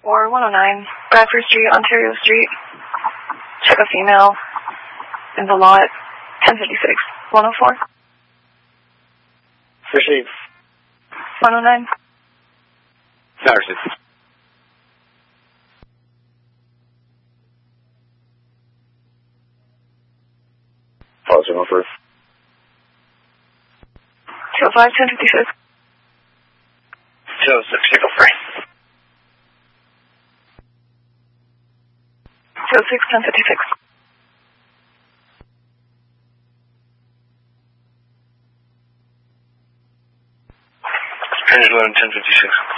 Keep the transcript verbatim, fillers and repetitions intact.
Or one oh nine, Bradford Street, Ontario Street. Check a female in the lot, ten fifty-six, one oh four. Receive. one oh nine. Not received. Pause signal for. two oh five, ten fifty-six. two oh six, signal free. two oh six, ten fifty-six. Spanish eleven, ten fifty-six.